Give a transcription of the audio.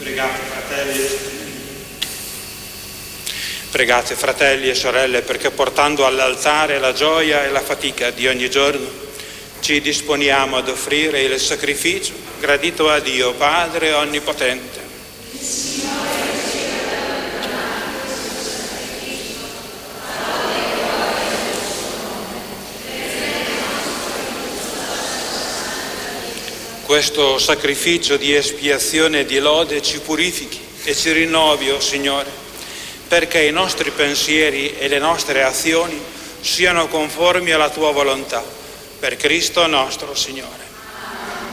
Pregate, fratelli e sorelle, perché portando all'altare la gioia e la fatica di ogni giorno, ci disponiamo ad offrire il sacrificio gradito a Dio Padre Onnipotente. Questo sacrificio di espiazione e di lode ci purifichi e ci rinnovi, o Signore, perché i nostri pensieri e le nostre azioni siano conformi alla Tua volontà, per Cristo nostro Signore.